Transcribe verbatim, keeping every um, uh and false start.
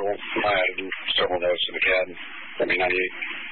schedule. I added several notes in the C A D. I mean, ninety-eight.